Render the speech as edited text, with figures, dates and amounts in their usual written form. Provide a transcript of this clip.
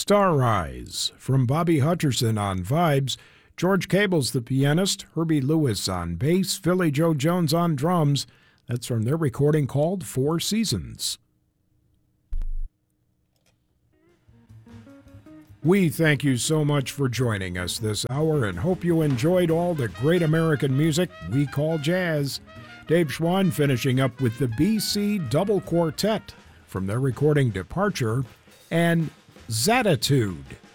Star Eyes from Bobby Hutcherson on vibes, George Cable's the pianist, Herbie Lewis on bass, Philly Joe Jones on drums. That's from their recording called Four Seasons. We thank you so much for joining us this hour and hope you enjoyed all the great American music we call jazz. Dave Schwann finishing up with the BC Double Quartet from their recording Departure and Zatitude